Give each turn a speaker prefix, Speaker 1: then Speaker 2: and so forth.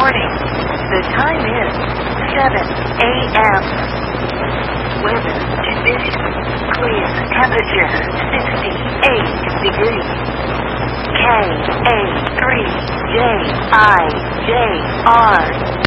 Speaker 1: morning. The time is 7 a.m. Weather conditions clear. Temperature 68 degrees. KA3JIJR